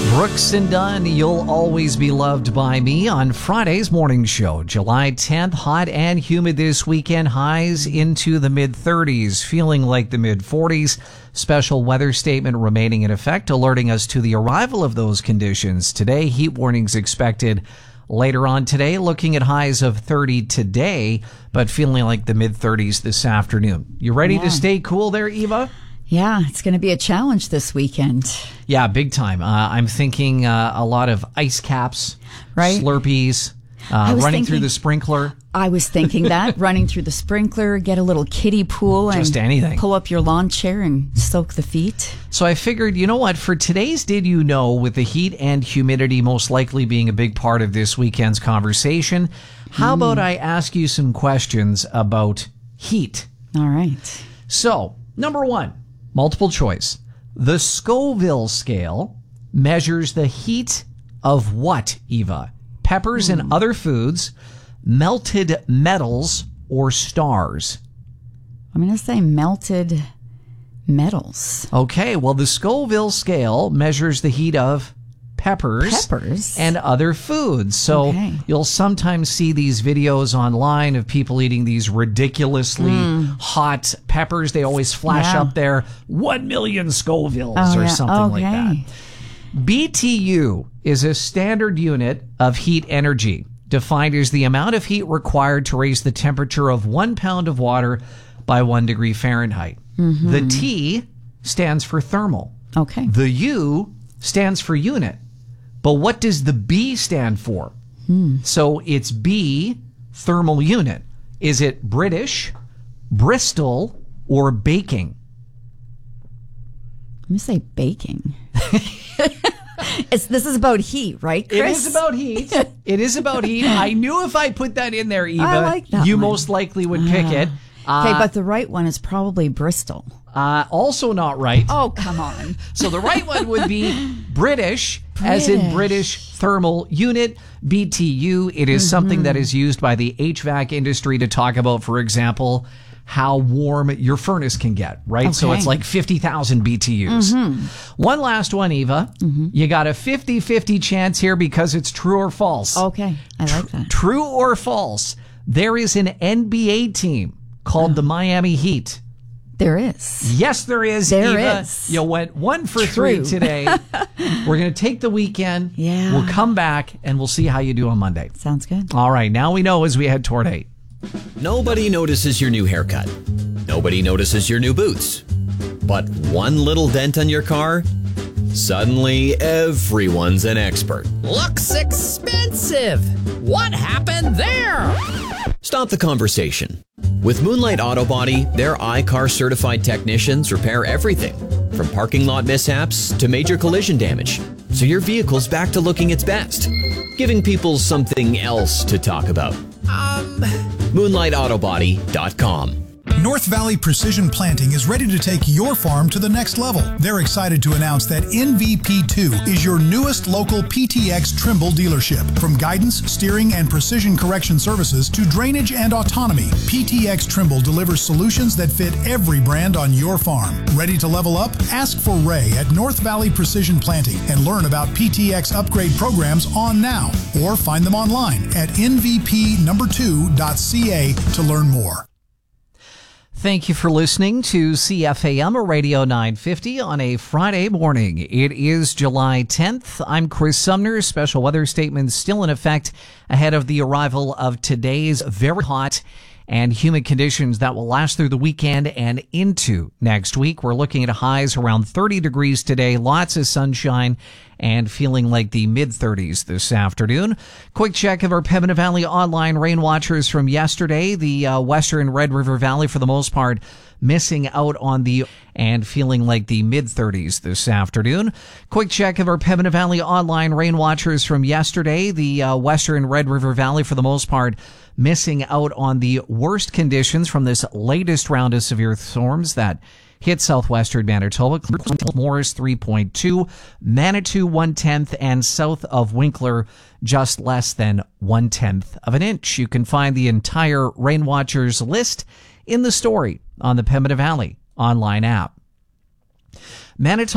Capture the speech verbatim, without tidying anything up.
Brooks and Dunn, You'll Always Be Loved by Me on Friday's morning show. July tenth, hot and humid this weekend, highs into the mid-thirties, feeling like the mid-forties. Special weather statement remaining in effect, alerting us to the arrival of those conditions. Today, heat warnings expected later on today, looking at highs of thirty today, but feeling like the mid-thirties this afternoon. You ready Yeah. to stay cool there, Eva? Yeah, it's going to be a challenge this weekend. Yeah, big time. Uh, I'm thinking uh, a lot of ice caps, Right. Slurpees, uh, was running through thinking- the sprinkler. I was thinking that, running through the sprinkler, get a little kiddie pool Just and anything. pull up your lawn chair and soak the feet. So I figured, you know what, for today's Did You Know, with the heat and humidity most likely being a big part of this weekend's conversation, how about I ask you some questions about heat? All right. So, number one, multiple choice. The Scoville scale measures the heat of what, Eva? Peppers and other foods, melted metals, or stars? I'm going to say melted metals. Okay, well, the Scoville scale measures the heat of peppers, Peppers? and other foods. So Okay. you'll sometimes see these videos online of people eating these ridiculously hot peppers. They always flash Yeah. up there, one million Scovilles Oh, or yeah. something like that. Okay. B T U is a standard unit of heat energy, defined as the amount of heat required to raise the temperature of one pound of water by one degree Fahrenheit. The T stands for thermal. Okay. The U stands for unit. But what does the B stand for? So it's B, thermal unit. Is it British, Bristol, or baking? I'm going to say baking. it's, this is about heat, right, Chris? It is about heat. It is about heat. I knew if I put that in there, Eva, I like that you one. most likely would pick it. Okay, Uh, but the right one is probably Bristol. uh, also not right. Oh, come on. So the right one would be British, as in British. British Thermal Unit, B T U. It is something that is used by the H V A C industry to talk about, for example, how warm your furnace can get, right? So Okay. it's like fifty thousand B T Us. One last one, Eva. You got a fifty-fifty chance here because it's true or false. Okay, I like that. True or false, there is an N B A team called the Miami Heat. There is. Yes, there is. There Eva, is. you went one for True. three today. We're going to take the weekend. Yeah. We'll come back and we'll see how you do on Monday. Sounds good. All right. Now we know as we head toward eight. Nobody notices your new haircut. Nobody notices your new boots. But one little dent on your car? Suddenly, everyone's an expert. Looks expensive. What happened there? Stop the conversation. With Moonlight Auto Body, their iCar certified technicians repair everything from parking lot mishaps to major collision damage, so your vehicle's back to looking its best, giving people something else to talk about. Um, moonlight auto body dot com. North Valley Precision Planting is ready to take your farm to the next level. They're excited to announce that N V P two is your newest local P T X Trimble dealership. From guidance, steering, and precision correction services to drainage and autonomy, P T X Trimble delivers solutions that fit every brand on your farm. Ready to level up? Ask for Ray at North Valley Precision Planting and learn about P T X upgrade programs on now, or find them online at N V P number two dot C A to learn more. Thank you for listening to C F A M Radio nine fifty on a Friday morning. It is July tenth. I'm Chris Sumner. Special weather statements still in effect ahead of the arrival of today's very hot and humid conditions that will last through the weekend and into next week. We're looking at highs around thirty degrees today, lots of sunshine, and feeling like the mid-thirties this afternoon. Quick check of our Pembina Valley online rain watchers from yesterday. The uh, western Red River Valley, for the most part, missing out on the and feeling like the mid-thirties this afternoon. Quick check of our Pembina Valley online rain watchers from yesterday. The uh, western Red River Valley, for the most part, missing out on the worst conditions from this latest round of severe storms that hit southwestern Manitoba. Morris three point two, Manitou one tenth, and south of Winkler just less than one tenth of an inch. You can find the entire Rain Watchers list in the story on the Pembina Valley online app. Manitoba